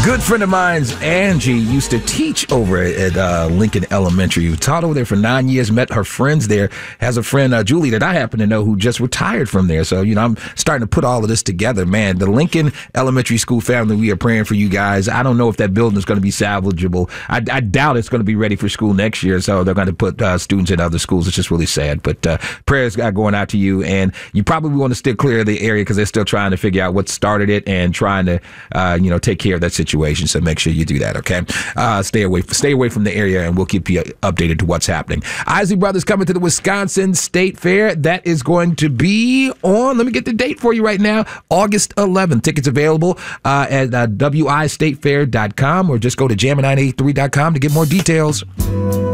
Good friend of mine's, Angie, used to teach over at Lincoln Elementary. Taught over there for 9 years, met her friends there. Has a friend, Julie, that I happen to know who just retired from there. So, I'm starting to put all of this together, man. The Lincoln Elementary School family, we are praying for you guys. I don't know if that building is going to be salvageable. I doubt it's going to be ready for school next year, so they're going to put students in other schools. It's just really sad. But prayers going out to you, and you probably want to steer clear of the area because they're still trying to figure out what started it and trying to, take care of that situation. So make sure you do that, okay? Stay away from the area, and we'll keep you updated to what's happening. Isley Brothers coming to the Wisconsin State Fair. That is going to be on, let me get the date for you right now, August 11th. Tickets available at wistatefair.com, or just go to jammin983.com to get more details.